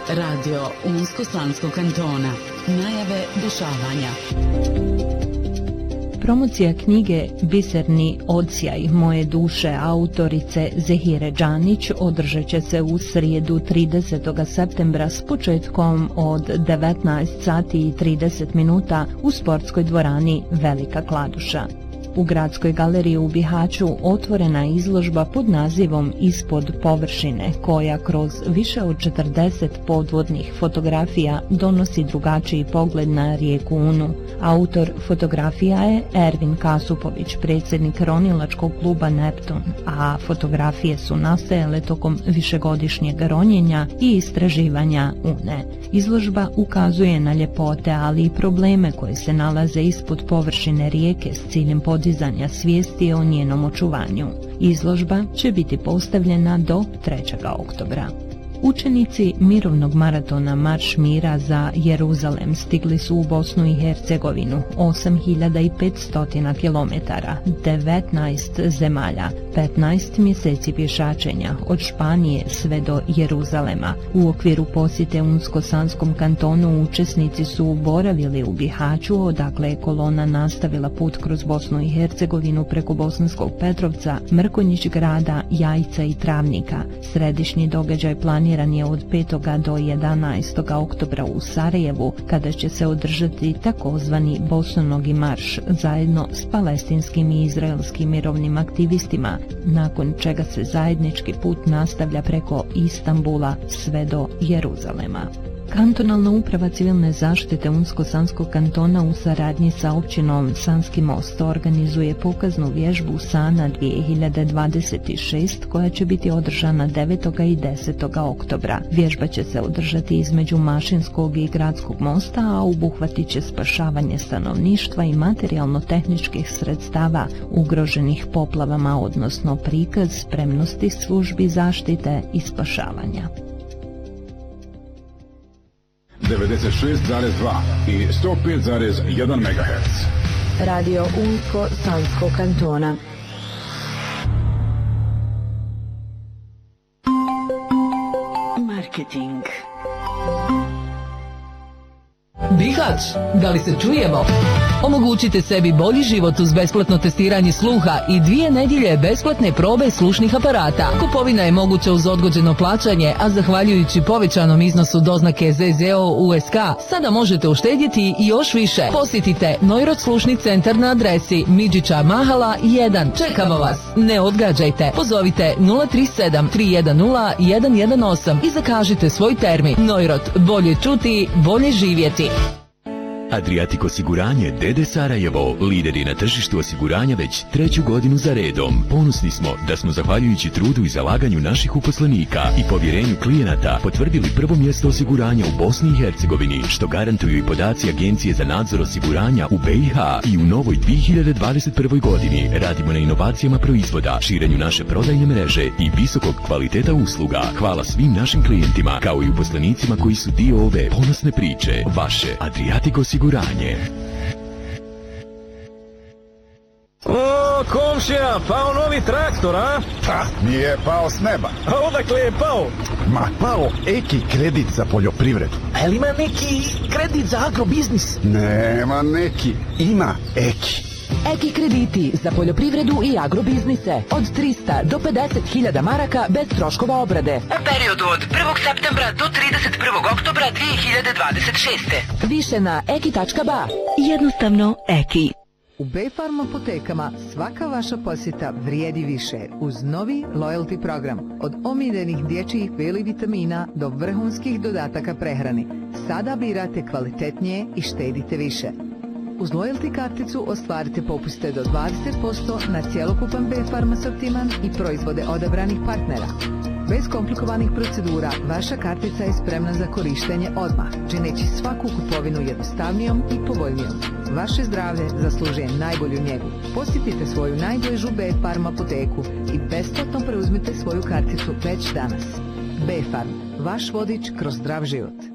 Radio Unsko-Sanskog kantona. Najave dešavanja. Promocija knjige Biserni odsjaj moje duše autorice Zehire Džanić održat će se u srijedu 30. septembra s početkom od 19:30 u sportskoj dvorani Velika Kladuša. U Gradskoj galeriji u Bihaću otvorena je izložba pod nazivom Ispod površine, koja kroz više od 40 podvodnih fotografija donosi drugačiji pogled na rijeku Unu. Autor fotografija je Ervin Kasupović, predsjednik ronilačkog kluba Neptun, a fotografije su nastajale tokom višegodišnjeg ronjenja i istraživanja Une. Izložba ukazuje na ljepote, ali i probleme koje se nalaze ispod površine rijeke s ciljem podizanja svijesti o njenom očuvanju. Izložba će biti postavljena do 3. oktobra. Učenici mirovnog maratona Marš mira za Jeruzalem stigli su u Bosnu i Hercegovinu 8500 km, 19 zemalja, 15 mjeseci pješačenja od Španije sve do Jeruzalema. U okviru posjete Unsko-Sanskom kantonu učesnici su boravili u Bihaću, odakle je kolona nastavila put kroz Bosnu i Hercegovinu preko Bosanskog Petrovca, Mrkonjić grada, Jajca i Travnika. Središnji događaj planiran je od 5. do 11. oktobra u Sarajevu, kada će se održati takozvani Bosonogi marš zajedno s palestinskim i izraelskim mirovnim aktivistima, nakon čega se zajednički put nastavlja preko Istanbula sve do Jeruzalema. Kantonalna uprava civilne zaštite Unsko-Sanskog kantona u saradnji sa općinom Sanski most organizuje pokaznu vježbu Sana 2026 koja će biti održana 9. i 10. oktobra. Vježba će se održati između Mašinskog i Gradskog mosta, a obuhvatit će spašavanje stanovništva i materijalno-tehničkih sredstava ugroženih poplavama, odnosno prikaz spremnosti službi zaštite i spašavanja. 96,2 i 105,1 MHz. Radio Unsko-Sanskog kantona. Marketing. Bihać, da li se čujemo? Omogućite sebi bolji život uz besplatno testiranje sluha i 2 nedjelje besplatne probe slušnih aparata. Kupovina je moguća uz odgođeno plaćanje, a zahvaljujući povećanom iznosu doznake ZZO USK, sada možete uštedjeti i još više. Posjetite Neurot slušni centar na adresi Midžića Mahala 1. Čekamo vas. Ne odgađajte. Pozovite 037 310 118 i zakažite svoj termin. Neurot, bolje čuti, bolje živjeti. Adriatic osiguranje Dede Sarajevo, lideri na tržištu osiguranja već 3. godinu za redom. Ponosni smo da smo zahvaljujući trudu i zalaganju naših uposlenika i povjerenju klijenata potvrdili prvo mjesto osiguranja u Bosni i Hercegovini, što garantuju i podaci Agencije za nadzor osiguranja u BiH. I u novoj 2021. godini radimo na inovacijama proizvoda, širenju naše prodajne mreže i visokog kvaliteta usluga. Hvala svim našim klijentima, kao i uposlenicima koji su dio ove ponosne priče. Vaše Adriatic osiguranje. O, komšija, pao novi traktor, a? Ha, nije pao s neba. A odakle je pao? Ma, pao Eki kredit za poljoprivredu. A li ima neki kredit za agrobiznis? Nema neki, ima Eki. Eki krediti za poljoprivredu i agrobiznise od 300 do 50.000 maraka bez troškova obrade. U periodu od 1. septembra do 31. oktobra 2026. Više na eki.ba. Jednostavno Eki. U B-Farm apotekama svaka vaša posjeta vrijedi više uz novi loyalty program. Od omiljenih dječjih veli vitamina do vrhunskih dodataka prehrani. Sada birate kvalitetnije i štedite više. Uz loyalty karticu ostvarite popuste do 20% na cjelokupan B-Farm asortiman i proizvode odabranih partnera. Bez komplikovanih procedura, vaša kartica je spremna za korištenje odmah, čineći svaku kupovinu jednostavnijom i povoljnijom. Vaše zdravlje zaslužuje najbolju njegu. Posjetite svoju najbližu B-Farm apoteku i besplatno preuzmite svoju karticu već danas. B-Farm, vaš vodič kroz zdrav život.